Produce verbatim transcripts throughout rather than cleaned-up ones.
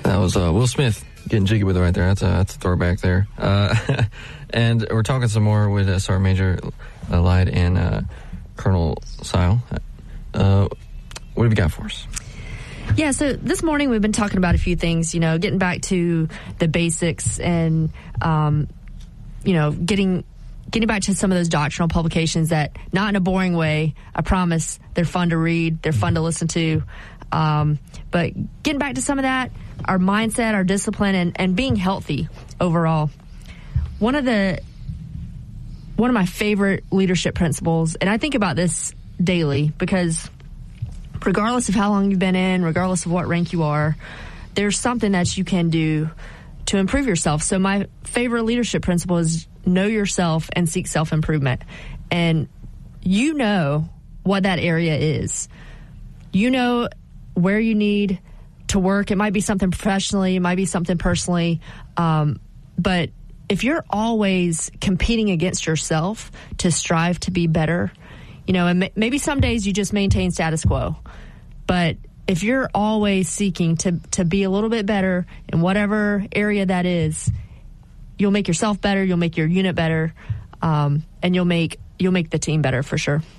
That was uh, Will Smith getting jiggy with it right there. That's a, that's a throwback there. Uh, and we're talking some more with uh, Sergeant Major uh, Lyde and uh, Colonel Sile. Uh, what have you got for us? Yeah, so this morning we've been talking about a few things, you know, getting back to the basics and, um, you know, getting getting back to some of those doctrinal publications that, not in a boring way, I promise, they're fun to read, they're fun to listen to, um, but getting back to some of that, our mindset, our discipline, and, and being healthy overall. One of the one of my favorite leadership principles, and I think about this daily because regardless of how long you've been in, regardless of what rank you are, there's something that you can do to improve yourself. So my favorite leadership principle is know yourself and seek self-improvement. And you know what that area is. You know where you need to work. It might be something professionally, it might be something personally. Um, but if you're always competing against yourself to strive to be better, you know, and maybe some days you just maintain status quo. But if you're always seeking to, to be a little bit better in whatever area that is, you'll make yourself better, you'll make your unit better, um, and you'll make you'll make the team better for sure.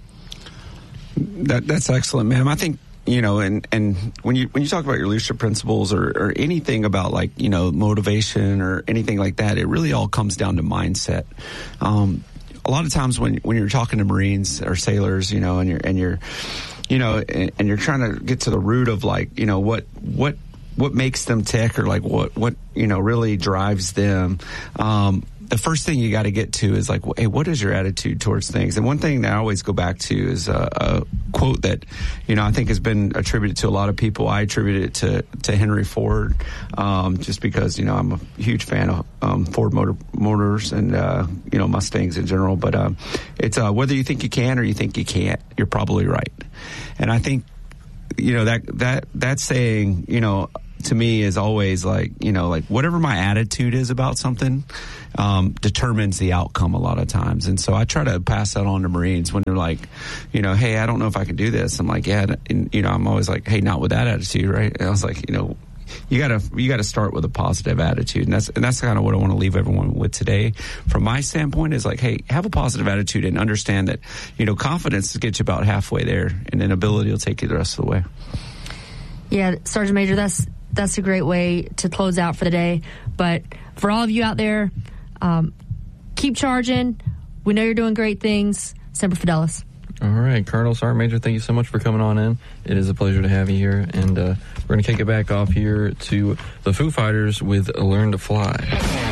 That, that's excellent, ma'am. I think, you know, and, and when you when you talk about your leadership principles or, or anything about, like, you know, motivation or anything like that, it really all comes down to mindset. Um, a lot of times when when you're talking to Marines or sailors, you know, and you're and you're you know and, and you're trying to get to the root of, like, you know, what what what makes them tick, or like what what you know really drives them. Um, the first thing you got to get to is, like, hey, what is your attitude towards things? And one thing that I always go back to is a, a quote that, you know, I think has been attributed to a lot of people. I attribute it to, to Henry Ford, um, just because, you know, I'm a huge fan of um, Ford motor, motors and, uh, you know, Mustangs in general. But um, it's uh, whether you think you can or you think you can't, you're probably right. And I think, you know, that that that saying, you know, to me is always like, you know, like whatever my attitude is about something um, determines the outcome a lot of times. And so I try to pass that on to Marines when they're like, you know, hey, I don't know if I can do this. I'm like, yeah, and, you know, I'm always like, hey, not with that attitude, right? And I was like, you know, you gotta you gotta start with a positive attitude, and that's and that's kind of what I want to leave everyone with today. From my standpoint, is like, hey, have a positive attitude and understand that, you know, confidence gets you about halfway there, and then ability will take you the rest of the way. Yeah, Sergeant Major, that's that's a great way to close out for the day. But for all of you out there, um, keep charging. We know you're doing great things. Semper Fidelis. All right, Colonel, Sergeant Major, thank you so much for coming on in. It is a pleasure to have you here, and uh, we're going to kick it back off here to the Foo Fighters with Learn to Fly.